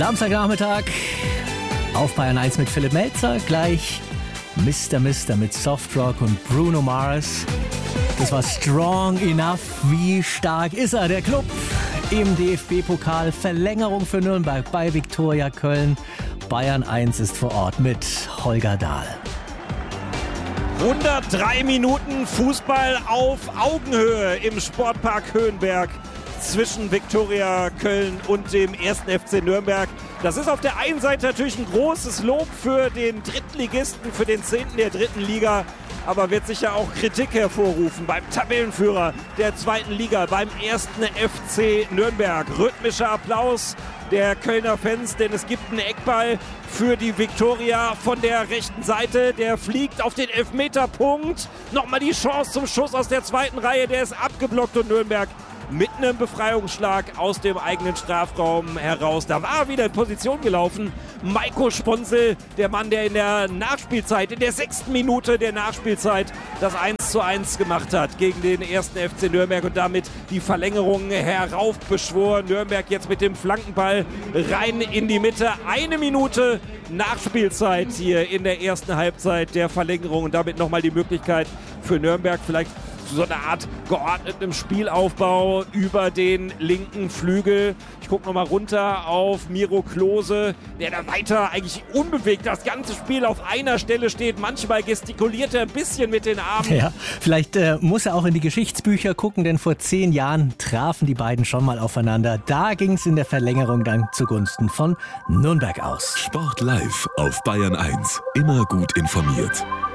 Samstagnachmittag auf Bayern 1 mit Philipp Melzer. Gleich Mr. mit Softrock und Bruno Mars. Das war Strong Enough. Wie stark ist er, der Club? Im DFB-Pokal Verlängerung für Nürnberg bei Viktoria Köln. Bayern 1 ist vor Ort mit Holger Dahl. 103 Minuten Fußball auf Augenhöhe im Sportpark Höhenberg zwischen Viktoria Köln und dem 1. FC Nürnberg. Das ist auf der einen Seite natürlich ein großes Lob für den Drittligisten, für den 10. der dritten Liga, aber wird sicher auch Kritik hervorrufen beim Tabellenführer der 2. Liga, beim 1. FC Nürnberg. Rhythmischer Applaus der Kölner Fans, denn es gibt einen Eckball für die Viktoria von der rechten Seite. Der fliegt auf den Elfmeterpunkt. Nochmal die Chance zum Schuss aus der zweiten Reihe. Der ist abgeblockt und Nürnberg mit einem Befreiungsschlag aus dem eigenen Strafraum heraus. Da war er wieder in Position gelaufen. Maiko Sponsel, der Mann, der in der Nachspielzeit, in der 6. Minute der Nachspielzeit das 1:1 gemacht hat gegen den 1. FC Nürnberg und damit die Verlängerung heraufbeschworen. Nürnberg jetzt mit dem Flankenball rein in die Mitte. 1 Minute Nachspielzeit hier in der ersten Halbzeit der Verlängerung und damit nochmal die Möglichkeit für Nürnberg vielleicht so eine Art geordnetem Spielaufbau über den linken Flügel. Ich gucke nochmal runter auf Miro Klose, der da weiter eigentlich unbewegt das ganze Spiel auf einer Stelle steht. Manchmal gestikuliert er ein bisschen mit den Armen. Ja, vielleicht muss er auch in die Geschichtsbücher gucken, denn vor 10 Jahren trafen die beiden schon mal aufeinander. Da ging es in der Verlängerung dann zugunsten von Nürnberg aus. Sport live auf Bayern 1. Immer gut informiert.